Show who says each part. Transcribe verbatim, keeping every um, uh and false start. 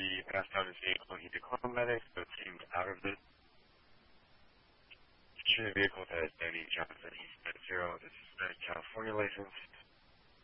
Speaker 1: be passed out his vehicle. He declined medics, but seemed out of it. Securing the vehicle has Danny Johnson, East Bend Zero, the suspended California license.